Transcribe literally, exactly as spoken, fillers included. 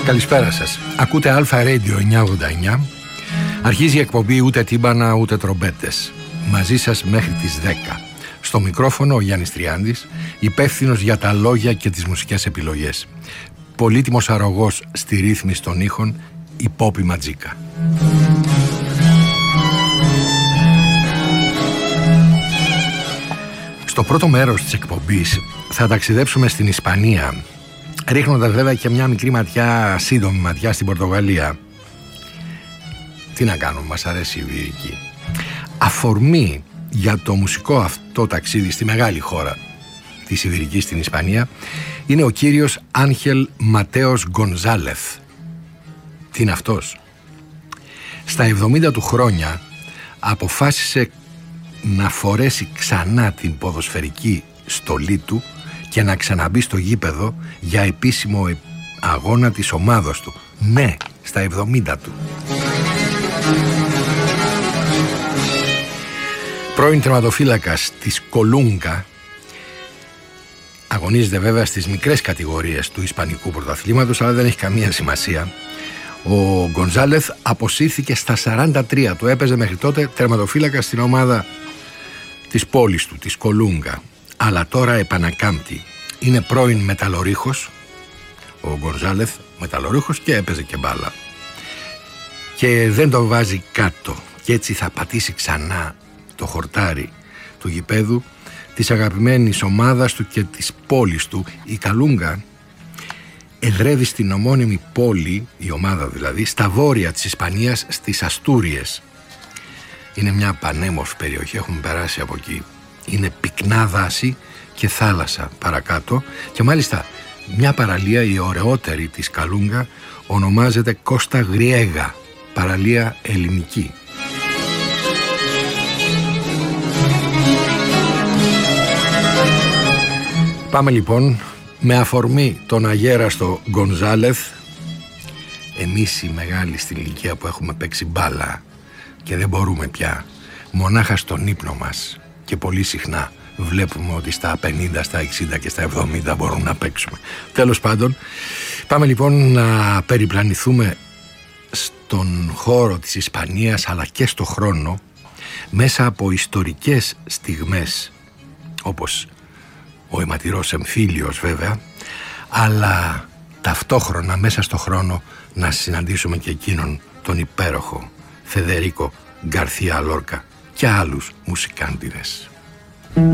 Καλησπέρα σας. Ακούτε Αλφα Radio εννιακόσια ογδόντα εννιά. Αρχίζει η εκπομπή ούτε τύμπανα ούτε τρομπέτες. Μαζί σας μέχρι τις δέκα. Στο μικρόφωνο ο Γιάννης Τριάντης, υπεύθυνος για τα λόγια και τις μουσικές επιλογές. Πολύτιμος αρρωγός στη ρύθμιση των ήχων, η Πόπη Ματζίκα. Στο πρώτο μέρος της εκπομπής θα ταξιδέψουμε στην Ισπανία, ρίχνοντας βέβαια και μια μικρή ματιά, σύντομη ματιά στην Πορτογαλία. Τι να κάνουμε, μας αρέσει η Ιβηρική. Αφορμή για το μουσικό αυτό ταξίδι στη μεγάλη χώρα της Ιβηρικής, στην Ισπανία, είναι ο κύριος Άγχελ Ματέος Γκονζάλεθ. Τι είναι αυτός? Στα εβδομήντα του χρόνια αποφάσισε να φορέσει ξανά την ποδοσφαιρική στολή του και να ξαναμπεί στο γήπεδο για επίσημο αγώνα της ομάδος του. Ναι, στα εβδομήντα του. Πρώην τερματοφύλακας της Κολούγκα, αγωνίζεται βέβαια στις μικρές κατηγορίες του Ισπανικού πρωταθλήματος, αλλά δεν έχει καμία σημασία. Ο Γκονζάλεθ αποσύρθηκε στα σαράντα τρία του. Έπαιζε μέχρι τότε τερματοφύλακα στην ομάδα της πόλης του, της Κολούγκα. Αλλά τώρα επανακάμπτει. Είναι πρώην μεταλλορύχος ο Γκονζάλεθ, μεταλλορύχος, και έπαιζε και μπάλα. Και δεν το βάζει κάτω. Και έτσι θα πατήσει ξανά το χορτάρι του γηπέδου της αγαπημένης ομάδας του και της πόλης του. Η Καλούγκα εδρεύει στην ομώνυμη πόλη, η ομάδα δηλαδή, στα βόρεια της Ισπανίας, στις Αστούριες. Είναι μια πανέμορφη περιοχή, έχουμε περάσει από εκεί. Είναι πυκνά δάση και θάλασσα παρακάτω, και μάλιστα μια παραλία, η ωραιότερη της Καλούγκα, ονομάζεται Κώστα Γριέγα, παραλία ελληνική. Πάμε λοιπόν με αφορμή τον αγέραστο Γκονζάλεθ, εμείς οι μεγάλοι στην ηλικία που έχουμε παίξει μπάλα και δεν μπορούμε πια, μονάχα στον ύπνο μας, και πολύ συχνά βλέπουμε ότι στα πενήντα, στα εξήντα και στα εβδομήντα μπορούμε να παίξουμε. Τέλος πάντων, πάμε λοιπόν να περιπλανηθούμε στον χώρο της Ισπανίας, αλλά και στο χρόνο, μέσα από ιστορικές στιγμές, όπως ο αιματηρός εμφύλιος βέβαια, αλλά ταυτόχρονα μέσα στο χρόνο να συναντήσουμε και εκείνον τον υπέροχο Φεδερίκο Γκαρθία Λόρκα και άλλους μουσικάντιδες.